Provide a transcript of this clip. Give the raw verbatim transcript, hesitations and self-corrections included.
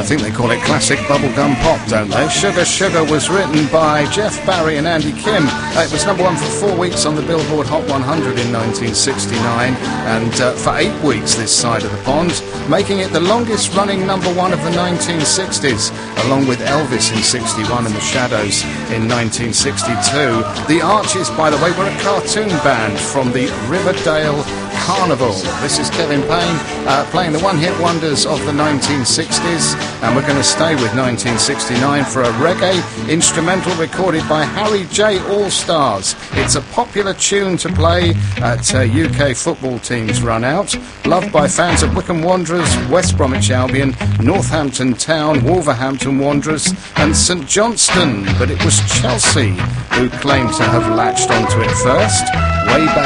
I think they call it classic bubblegum pop, don't they? Sugar Sugar was written by Jeff Barry and Andy Kim. Uh, it was number one for four weeks on the Billboard Hot one hundred in nineteen sixty-nine, and uh, for eight weeks this side of the pond, making it the longest running number one of the nineteen sixties, along with Elvis in sixty-one and the Shadows in nineteen sixty-two. The Archies, by the way, were a cartoon band from the Riverdale Carnival. This is Kevin Payne uh, playing the one-hit wonders of the nineteen sixties, and we're going to stay with nineteen sixty-nine for a reggae instrumental recorded by Harry J. All-Stars. It's a popular tune to play at uh, U K football teams' run-out, loved by fans of Wycombe Wanderers, West Bromwich Albion, Northampton Town, Wolverhampton Wanderers and St Johnstone, but it was Chelsea who claimed to have latched onto it first, way back